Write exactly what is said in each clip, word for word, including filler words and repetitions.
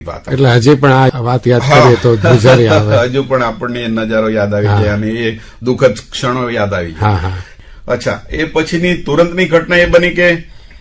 વાત. એટલે હજી પણ આ વાત યાદ કરીએ તો ગુજારી આવે. હજુ પણ આપણને નજારો યાદ આવી જાય અને એ દુઃખદ ક્ષણો યાદ આવી જાય. અચ્છા, એ પછીની તુરંતની ઘટના એ બની કે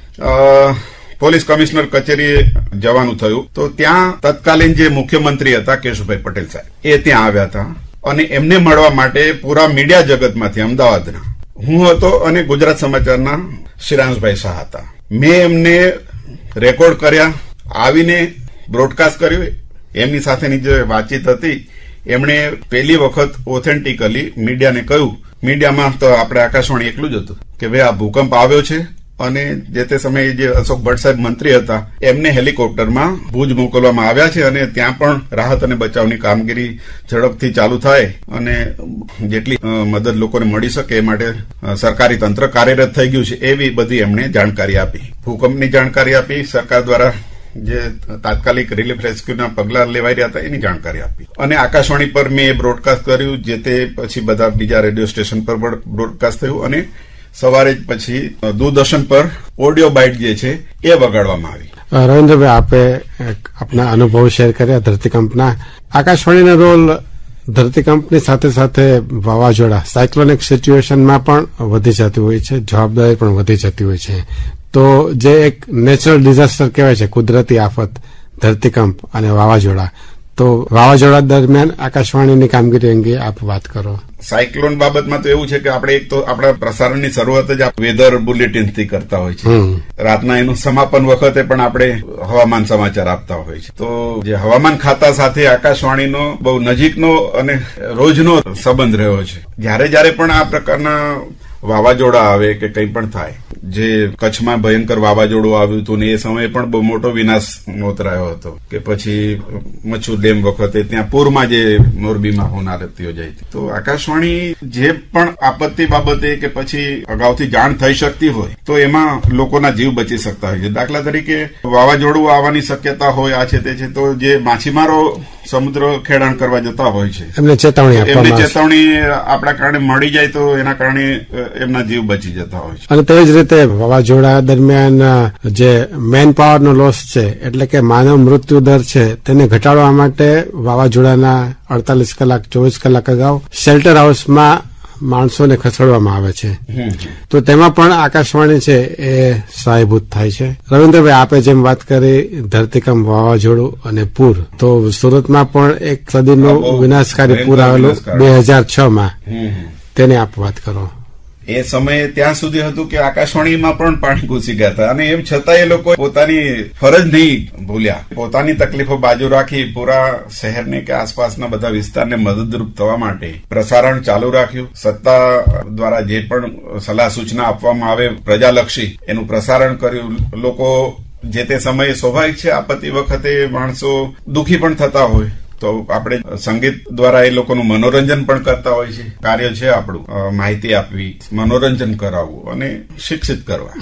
પોલીસ કમિશનર કચેરીએ જવાનું થયું તો ત્યાં તત્કાલીન જે મુખ્યમંત્રી હતા કેશુભાઈ પટેલ સાહેબ એ ત્યાં આવ્યા હતા અને એમને મળવા માટે પૂરા મીડિયા જગતમાંથી અમદાવાદના હું હતો અને ગુજરાત સમાચારના શ્રીરાંશભાઈ શાહ હતા. મેં એમને રેકોર્ડ કર્યા, આવીને બ્રોડકાસ્ટ કર્યું. એમની સાથેની જે વાતચીત હતી એમણે પહેલી વખત ઓથેન્ટિકલી મીડિયાને કહ્યું, મીડિયામાં તો આપણે આકાશવાણી એકલું જ હતું કે ભાઈ આ ભૂકંપ આવ્યો છે અને જે તે સમયે જે અશોક ભટ્ટ સાહેબ મંત્રી હતા એમને હેલિકોપ્ટરમાં ભુજ મોકલવામાં આવ્યા છે અને ત્યાં પણ રાહત અને બચાવની કામગીરી ઝડપથી ચાલુ થાય અને જેટલી મદદ લોકોને મળી શકે એ માટે સરકારી તંત્ર કાર્યરત થઈ ગયું છે એવી બધી એમણે જાણકારી આપી. ભૂકંપની જાણકારી આપી, સરકાર દ્વારા જે તાત્કાલિક રિલીફ રેસ્ક્યુના પગલા લેવાઈ રહ્યા હતા એની જાણકારી આપી અને આકાશવાણી પર મેં બ્રોડકાસ્ટ કર્યું. જે તે પછી બધા બીજા રેડિયો સ્ટેશન પર પણ બ્રોડકાસ્ટ થયું અને સવારે જ પછી દૂરદર્શન પર ઓડિયો બાઇટ જે છે એ વગાડવામાં આવી. રવિન્દ્રભાઈ, આપે આપના અનુભવ શેર કર્યા ધરતીકંપના. આકાશવાણીનો રોલ ધરતીકંપની સાથે સાથે વાવાઝોડા સાયક્લોનિક સિચ્યુએશનમાં પણ વધી જતી હોય છે, જવાબદારી પણ વધી જતી હોય છે. તો જે એક નેચરલ ડિઝાસ્ટર કહેવાય છે, કુદરતી આફત, ધરતીકંપ અને વાવાઝોડા, તો વાવાઝોડા દરમિયાન આકાશવાણીની કામગીરી અંગે આપ વાત કરો. સાયક્લોન બાબતમાં તો એવું છે કે આપણે એક તો આપણા પ્રસારણની શરૂઆત જ વેધર બુલેટિનથી કરતા હોય છે. રાતના એનું સમાપન વખતે પણ આપણે હવામાન સમાચાર આપતા હોય છે. તો જે હવામાન ખાતા સાથે આકાશવાણીનો બહુ નજીકનો અને રોજનો સંબંધ રહ્યો છે. જયારે જયારે પણ આ પ્રકારના વાવાઝોડા આવે કે કંઈ પણ થાય, જે કચ્છમાં ભયંકર વાવાઝોડું આવ્યું હતું ને એ સમયે પણ બહુ મોટો વિનાશ નોતરાયો હતો કે પછી મચ્છુ ડેમ વખતે ત્યાં પૂરમાં જે મોરબીમાં હોનારત યોજાઈ હતી. તો આકાશવાણી જે પણ આપત્તિ બાબતે કે પછી અગાઉથી જાણ થઈ શકતી હોય તો એમાં લોકોના જીવ બચી શકતા હોય છે. દાખલા તરીકે વાવાઝોડું આવવાની શક્યતા હોય, આ છે તે છે, તો જે માછીમારો સમુદ્ર ખેડાણ કરવા જતા હોય છે એમને ચેતવણી એમની ચેતવણી આપણા કારણે મળી જાય તો એના કારણે એમના જીવ બચી જતા હોય છે. અને તેવી જ રીતે વાવાઝોડા દરમિયાન જે મેન પાવરનો લોસ છે એટલે કે માનવ મૃત્યુ દર છે તેને ઘટાડવા માટે વાવાઝોડાના અડતાલીસ કલાક ચોવીસ કલાક અગાઉ શેલ્ટર હાઉસમાં માણસોને ખસેડવામાં આવે છે. તો તેમાં પણ આકાશવાણી છે એ સહાયભૂત થાય છે. રવિન્દ્રભાઈ, આપે જેમ વાત કરી ધરતીકંપ, વાવાઝોડું અને પૂર, તો સુરતમાં પણ એક સદીનું વિનાશકારી પૂર આવેલું બે હજાર છ માં, તેને આપ વાત કરો. એ સમયે ત્યાં સુધી હતું કે આકાશવાણીમાં પણ પાણી ઘૂસી ગયા હતા અને એમ છતાં એ લોકો પોતાની ફરજ નહીં ભૂલ્યા. પોતાની તકલીફો બાજુ રાખી પૂરા શહેરને કે આસપાસના બધા વિસ્તારને મદદરૂપ થવા માટે પ્રસારણ ચાલુ રાખ્યું. સત્તા દ્વારા જે પણ સલાહ સૂચના આપવામાં આવે પ્રજાલક્ષી એનું પ્રસારણ કર્યું. લોકો જે તે સમયે સ્વાભાવિક છે આપત્તિ વખતે માણસો દુઃખી પણ થતા હોય તો આપણે સંગીત દ્વારા એ લોકોનું મનોરંજન પણ કરતા હોય છે. કાર્ય છે આપણું માહિતી આપવી, મનોરંજન કરાવવું અને શિક્ષિત કરવા.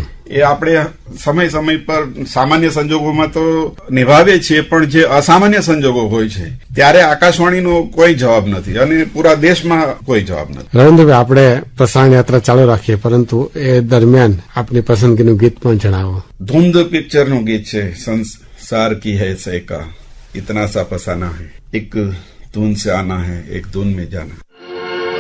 એ આપણે સમય સમય પર સામાન્ય સંજોગોમાં તો નિભાવીએ છીએ, પણ જે અસામાન્ય સંજોગો હોય છે ત્યારે આકાશવાણીનો કોઈ જવાબ નથી અને પૂરા દેશમાં કોઈ જવાબ નથી. રવિન્દ્રભાઈ, આપણે પ્રસારણ યાત્રા ચાલુ રાખીએ, પરંતુ એ દરમિયાન આપની પસંદગીનું ગીત પણ જણાવો. ધૂંધ પિક્ચરનું ગીત છે, સંસાર કી હૈ સૈકા, इतना सा फसाना है, एक धुन से आना है, एक धुन में जाना.